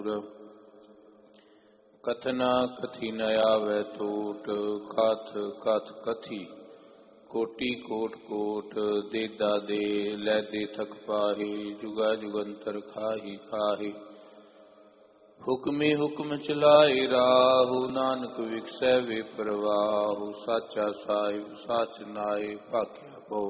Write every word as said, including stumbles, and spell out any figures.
कथना कथि न आवे टूट, कथ कथ कथि कोटि कोट कोट। देदा दे लै दे थक पाहे, जुगा जुगंतर खाही खाहे। हुक्मे हुक्म चलाए राहु, नानक विकसै वे परवाहु। साचा साहिब साच नाए, भाख्या पौ